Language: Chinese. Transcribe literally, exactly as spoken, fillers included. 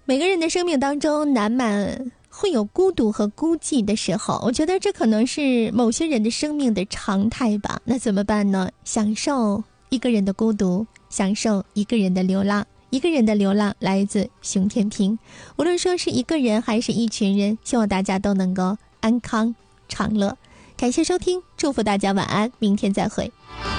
每个人的生命当中难免会有孤独和孤寂的时候，我觉得这可能是某些人的生命的常态吧。那怎么办呢？享受一个人的孤独，享受一个人的流浪。一个人的流浪来自熊天平，无论说是一个人还是一群人，希望大家都能够安康长乐。感谢收听，祝福大家晚安，明天再会。